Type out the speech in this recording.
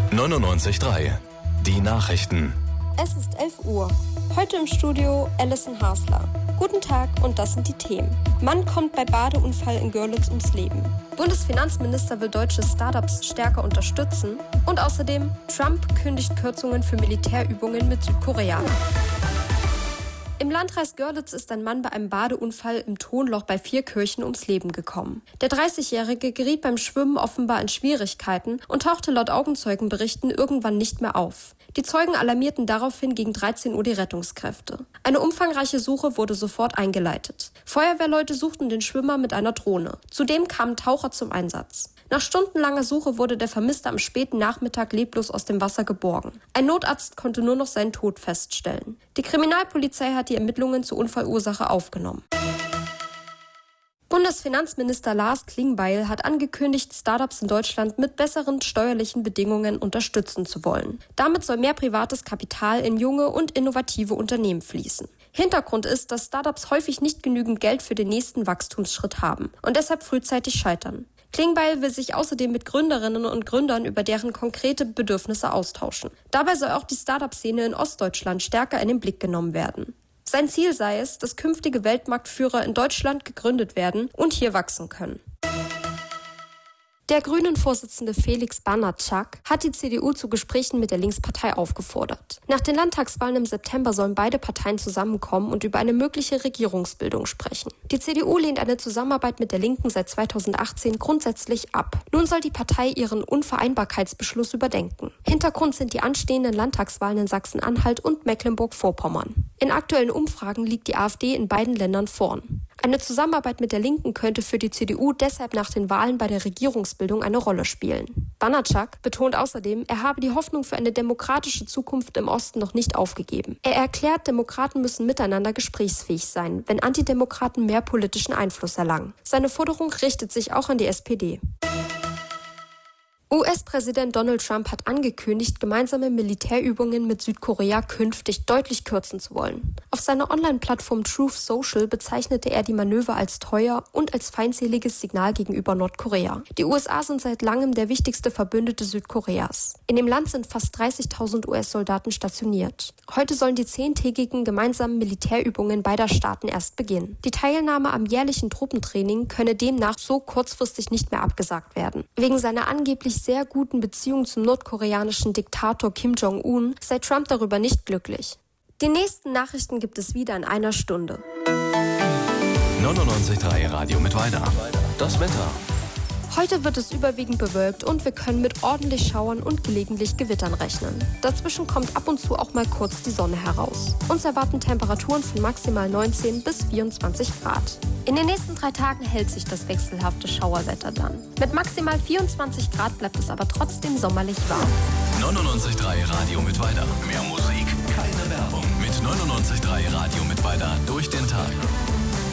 99.3 Die Nachrichten. Es ist 11 Uhr. Heute im Studio Alison Hasler. Guten Tag und das sind die Themen. Mann kommt bei Badeunfall in Görlitz ums Leben. Bundesfinanzminister will deutsche Startups stärker unterstützen. Und außerdem, Trump kündigt Kürzungen für Militärübungen mit Südkorea. Im Landkreis Görlitz ist ein Mann bei einem Badeunfall im Tonloch bei Vierkirchen ums Leben gekommen. Der 30-Jährige geriet beim Schwimmen offenbar in Schwierigkeiten und tauchte laut Augenzeugenberichten irgendwann nicht mehr auf. Die Zeugen alarmierten daraufhin gegen 13 Uhr die Rettungskräfte. Eine umfangreiche Suche wurde sofort eingeleitet. Feuerwehrleute suchten den Schwimmer mit einer Drohne. Zudem kamen Taucher zum Einsatz. Nach stundenlanger Suche wurde der Vermisste am späten Nachmittag leblos aus dem Wasser geborgen. Ein Notarzt konnte nur noch seinen Tod feststellen. Die Kriminalpolizei hat die Ermittlungen zur Unfallursache aufgenommen. Bundesfinanzminister Lars Klingbeil hat angekündigt, Startups in Deutschland mit besseren steuerlichen Bedingungen unterstützen zu wollen. Damit soll mehr privates Kapital in junge und innovative Unternehmen fließen. Hintergrund ist, dass Startups häufig nicht genügend Geld für den nächsten Wachstumsschritt haben und deshalb frühzeitig scheitern. Klingbeil will sich außerdem mit Gründerinnen und Gründern über deren konkrete Bedürfnisse austauschen. Dabei soll auch die Startup-Szene in Ostdeutschland stärker in den Blick genommen werden. Sein Ziel sei es, dass künftige Weltmarktführer in Deutschland gegründet werden und hier wachsen können. Der Grünen-Vorsitzende Felix Banatschak hat die CDU zu Gesprächen mit der Linkspartei aufgefordert. Nach den Landtagswahlen im September sollen beide Parteien zusammenkommen und über eine mögliche Regierungsbildung sprechen. Die CDU lehnt eine Zusammenarbeit mit der Linken seit 2018 grundsätzlich ab. Nun soll die Partei ihren Unvereinbarkeitsbeschluss überdenken. Hintergrund sind die anstehenden Landtagswahlen in Sachsen-Anhalt und Mecklenburg-Vorpommern. In aktuellen Umfragen liegt die AfD in beiden Ländern vorn. Eine Zusammenarbeit mit der Linken könnte für die CDU deshalb nach den Wahlen bei der Regierungsbildung eine Rolle spielen. Banatschak betont außerdem, er habe die Hoffnung für eine demokratische Zukunft im Osten noch nicht aufgegeben. Er erklärt, Demokraten müssen miteinander gesprächsfähig sein, wenn Antidemokraten mehr politischen Einfluss erlangen. Seine Forderung richtet sich auch an die SPD. US-Präsident Donald Trump hat angekündigt, gemeinsame Militärübungen mit Südkorea künftig deutlich kürzen zu wollen. Auf seiner Online-Plattform Truth Social bezeichnete er die Manöver als teuer und als feindseliges Signal gegenüber Nordkorea. Die USA sind seit langem der wichtigste Verbündete Südkoreas. In dem Land sind fast 30.000 US-Soldaten stationiert. Heute sollen die 10-tägigen gemeinsamen Militärübungen beider Staaten erst beginnen. Die Teilnahme am jährlichen Truppentraining könne demnach so kurzfristig nicht mehr abgesagt werden. Wegen seiner angeblich sehr guten Beziehung zum nordkoreanischen Diktator Kim Jong-un sei Trump darüber nicht glücklich. Die nächsten Nachrichten gibt es wieder in einer Stunde. 99.3 Radio Mittweida. Das Wetter. Heute wird es überwiegend bewölkt und wir können mit ordentlich Schauern und gelegentlich Gewittern rechnen. Dazwischen kommt ab und zu auch mal kurz die Sonne heraus. Uns erwarten Temperaturen von maximal 19 bis 24 Grad. In den nächsten 3 Tagen hält sich das wechselhafte Schauerwetter dann. Mit maximal 24 Grad bleibt es aber trotzdem sommerlich warm. 99.3 Radio Mittweida. Mehr Musik, keine Werbung. Mit 99.3 Radio Mittweida durch den Tag.